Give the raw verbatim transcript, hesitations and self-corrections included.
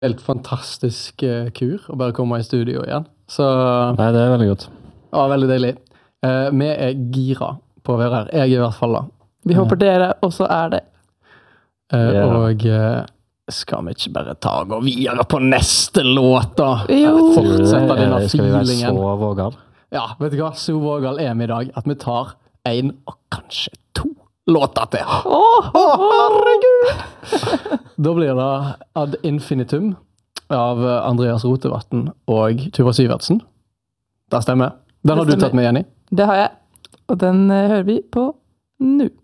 helt fantastisk uh, kur å bare komme i studio igjen. Så, Nei, det er veldig godt. Ja, veldig deilig. Uh, vi er gira på å være her. Jeg i hvert fall da. Vi håper dere også er det. Uh, Yeah. Og uh, skal vi ikke bare ta og gå videre på neste låt da? Jo. Uh, Fortsette denne Eh, Skal vi være feelingen. så vågal? Ja, vet du hva? Så vågal er vi i dag at vi tar en og kanskje to låter til. Åh, herregud! Da blir det Ad Infinitum av Andreas Rotevatn og Tuva Syvertsen. Det stemmer. Den har Det du tatt stemmer. med, Jenny. Det har jeg. Og den eh, hører vi på nå.